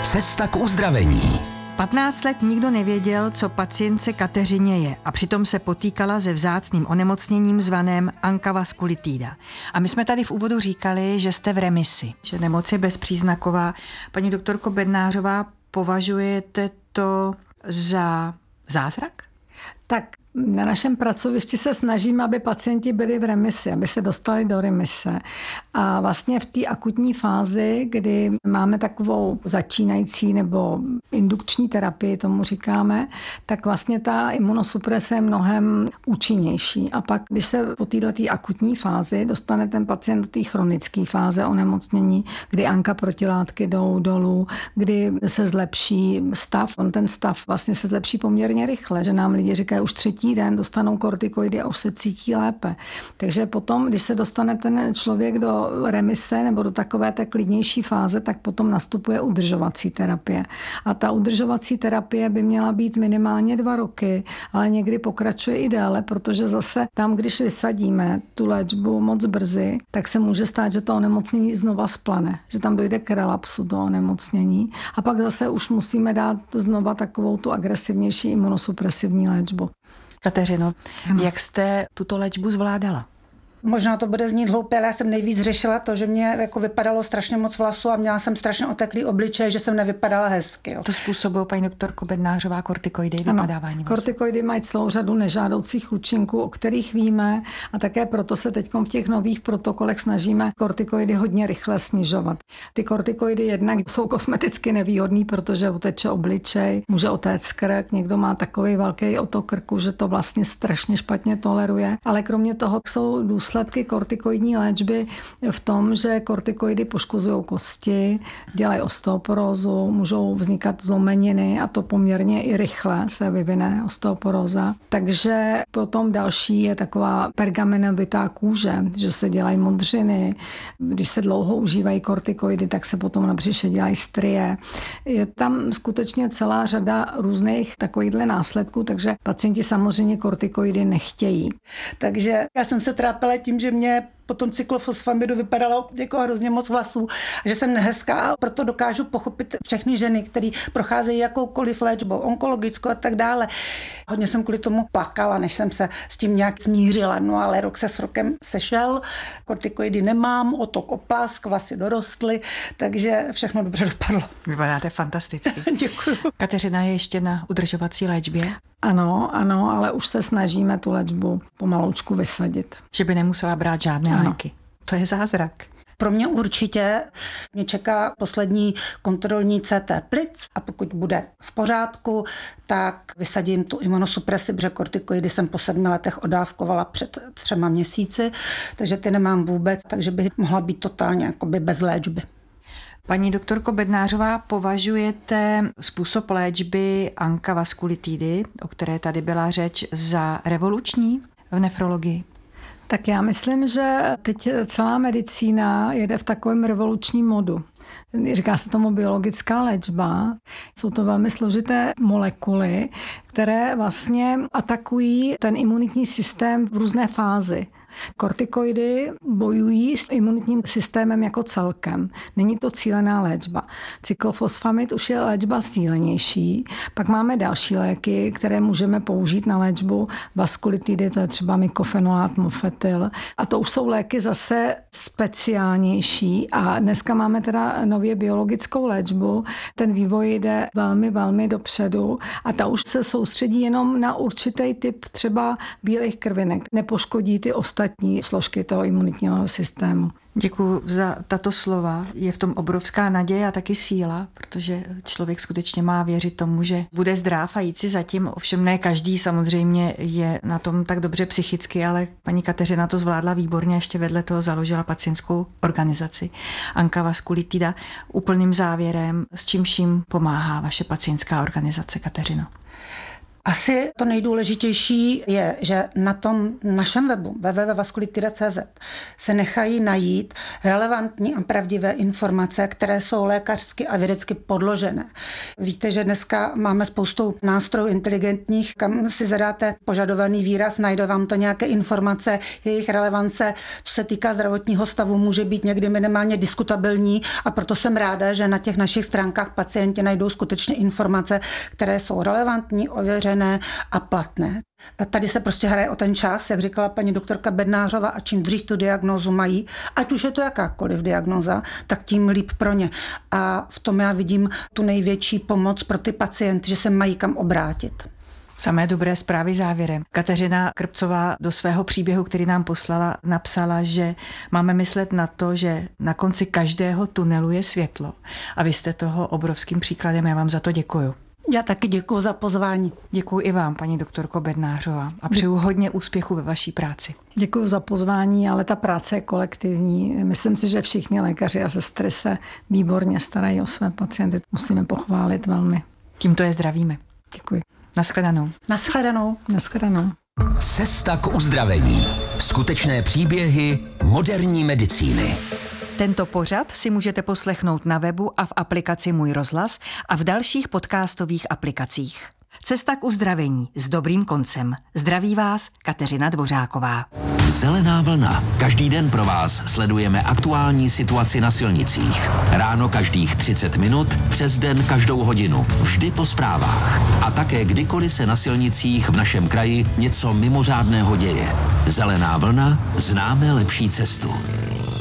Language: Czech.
Cesta k uzdravení. 15 let nikdo nevěděl, co pacientce Kateřině je, a přitom se potýkala se vzácným onemocněním zvaném ankavaskulitida. A my jsme tady v úvodu říkali, že jste v remisi, že nemoc je bezpříznaková. Paní doktorko Bednářová, považujete to za zázrak? Tak na našem pracovišti se snažíme, aby pacienti byli v remisi, aby se dostali do remise. A vlastně v té akutní fázi, kdy máme takovou začínající nebo indukční terapii, tomu říkáme, tak vlastně ta imunosuprese je mnohem účinnější. A pak, když se po této akutní fázi dostane ten pacient do té chronické fáze onemocnění, kdy ANKA protilátky jdou dolů, kdy se zlepší stav, ten stav vlastně se zlepší poměrně rychle, že nám lidi říkají, už 3. den dostanou kortikoidy a už se cítí lépe. Takže potom, když se dostane ten člověk do remise nebo do takové té klidnější fáze, tak potom nastupuje udržovací terapie. A ta udržovací terapie by měla být minimálně 2 roky, ale někdy pokračuje i déle, protože zase tam, když vysadíme tu léčbu moc brzy, tak se může stát, že to onemocnění znova splane, že tam dojde k relapsu do onemocnění a pak zase už musíme dát znova takovou tu agresivnější imunosupresivní léčbu. Kateřino, jak jste tuto léčbu zvládala? Možná to bude znít hloupě, ale já jsem nejvíc řešila to, že mě jako vypadalo strašně moc vlasů a měla jsem strašně oteklý obličej, že jsem nevypadala hezky. Jo. To způsobuje, paní doktorko Bednářová, kortikoidy, vypadávání vlasů. Kortikoidy mají celou řadu nežádoucích účinků, o kterých víme, a také proto se teď v těch nových protokolech snažíme kortikoidy hodně rychle snižovat. Ty kortikoidy jednak jsou kosmeticky nevýhodný, protože oteče obličej, může otéct krk, někdo má takový velký otok krku, že to vlastně strašně špatně toleruje, ale kromě toho jsou důsledky kortikoidní léčby v tom, že kortikoidy poškozují kosti, dělají osteoporózu, můžou vznikat zlomeniny a to poměrně i rychle se vyvine osteoporóza. Takže potom další je taková pergamenovitá kůže, že se dělají modřiny. Když se dlouho užívají kortikoidy, tak se potom na břiše dělají strie. Je tam skutečně celá řada různých takovýchhle následků, takže pacienti samozřejmě kortikoidy nechtějí. Takže já jsem se trápila tím, že mě po tom cyklofosfamidu vypadalo jako hrozně moc vlasů a že jsem nehezká, a proto dokážu pochopit všechny ženy, které procházejí jakoukoliv léčbou, onkologickou a tak dále. Hodně jsem kvůli tomu plakala, než jsem se s tím nějak smířila, no ale rok se s rokem sešel, kortikoidy nemám, otok opask, vlasy dorostly, takže všechno dobře dopadlo. Vypadáte fantasticky. Děkuju. Kateřina je ještě na udržovací léčbě? Ano, ale už se snažíme tu léčbu pomaloučku vysadit. Že by nemusela brát žádné léky. To je zázrak. Pro mě určitě mě čeká poslední kontrolní CT plic a pokud bude v pořádku, tak vysadím tu imunosupresi, protože kortikoidy jsem po 7 letech odávkovala před 3 měsíci, takže ty nemám vůbec, takže bych mohla být totálně jakoby bez léčby. Paní doktorko Bednářová, považujete způsob léčby ankavaskulitidy, o které tady byla řeč, za revoluční v nefrologii? Tak já myslím, že teď celá medicína jede v takovém revolučním modu. Říká se tomu biologická léčba. Jsou to velmi složité molekuly, které vlastně atakují ten imunitní systém v různé fázi. Kortikoidy bojují s imunitním systémem jako celkem. Není to cílená léčba. Cyklofosfamid už je léčba cílenější. Pak máme další léky, které můžeme použít na léčbu vaskulitidy, to je třeba mykofenolát, mofetil. A to už jsou léky zase speciálnější. A dneska máme teda nově biologickou léčbu. Ten vývoj jde velmi, velmi dopředu a ta už se soustředí jenom na určitý typ třeba bílých krvinek. Nepoškodí ty ostatní složky toho imunitního systému. Děkuji za tato slova. Je v tom obrovská naděje a taky síla, protože člověk skutečně má věřit tomu, že bude zdrav a jít si zatím. Ovšem ne každý samozřejmě je na tom tak dobře psychicky, ale paní Kateřina to zvládla výborně, ještě vedle toho založila pacientskou organizaci Ankavaskulitida. Úplným závěrem, s čím vším pomáhá vaše pacientská organizace, Kateřino? Asi to nejdůležitější je, že na tom našem webu www.vaskulitida.cz se nechají najít relevantní a pravdivé informace, které jsou lékařsky a vědecky podložené. Víte, že dneska máme spoustu nástrojů inteligentních, kam si zadáte požadovaný výraz, najde vám to nějaké informace, jejich relevance, co se týká zdravotního stavu, může být někdy minimálně diskutabilní, a proto jsem ráda, že na těch našich stránkách pacienti najdou skutečně informace, které jsou relevantní, ověřené a platné. A tady se prostě hraje o ten čas, jak říkala paní doktorka Bednářová, a čím dřív tu diagnózu mají, ať už je to jakákoliv diagnóza, tak tím líp pro ně. A v tom já vidím tu největší pomoc pro ty pacienty, že se mají kam obrátit. Samé dobré zprávy závěrem. Kateřina Krpcová do svého příběhu, který nám poslala, napsala, že máme myslet na to, že na konci každého tunelu je světlo. A vy jste toho obrovským příkladem, já vám za to děkuju. Já taky děkuji za pozvání. Děkuji i vám, paní doktorko Bednářová, a přeju hodně úspěchu ve vaší práci. Děkuji za pozvání, ale ta práce je kolektivní. Myslím si, že všichni lékaři a sestry se výborně starají o své pacienty. Musíme pochválit velmi. Tímto je zdravíme. Děkuji. Naschledanou. Naschledanou. Naschledanou. Cesta k uzdravení. Skutečné příběhy moderní medicíny. Tento pořad si můžete poslechnout na webu a v aplikaci Můj rozhlas a v dalších podcastových aplikacích. Cesta k uzdravení s dobrým koncem. Zdraví vás Kateřina Dvořáková. Zelená vlna. Každý den pro vás sledujeme aktuální situaci na silnicích. Ráno každých 30 minut, přes den každou hodinu. Vždy po zprávách. A také kdykoliv se na silnicích v našem kraji něco mimořádného děje. Zelená vlna, známe lepší cestu.